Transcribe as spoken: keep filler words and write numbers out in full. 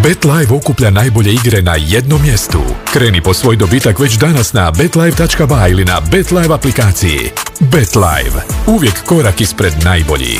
BetLive okuplja najbolje igre na jednom mjestu. Kreni po svoj dobitak već danas na betlive tačka ba ili na BetLive aplikaciji. BetLive. Uvijek korak ispred najboljih.